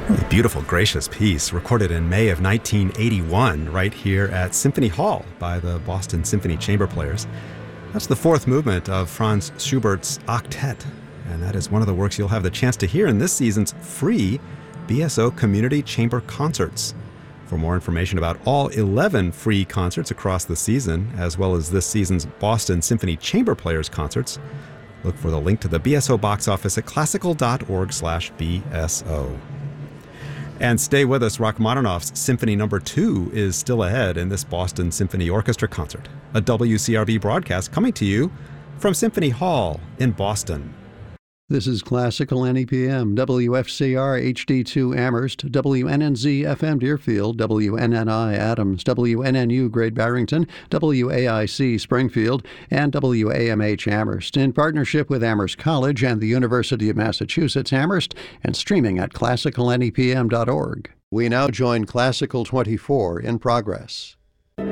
Really beautiful, gracious piece recorded in May of 1981 right here at Symphony Hall by the Boston Symphony Chamber Players. That's the fourth movement of Franz Schubert's Octet, and that is one of the works you'll have the chance to hear in this season's free BSO Community Chamber Concerts. For more information about all 11 free concerts across the season, as well as this season's Boston Symphony Chamber Players concerts, look for the link to the BSO box office at classical.org/BSO. And stay with us, Rachmaninoff's Symphony No. 2 is still ahead in this Boston Symphony Orchestra concert, a WCRV broadcast coming to you from Symphony Hall in Boston. This is Classical NEPM, WFCR HD2 Amherst, WNNZ FM Deerfield, WNNI Adams, WNNU Great Barrington, WAIC Springfield, and WAMH Amherst, in partnership with Amherst College and the University of Massachusetts Amherst, and streaming at classicalnepm.org. We now join Classical 24 in progress.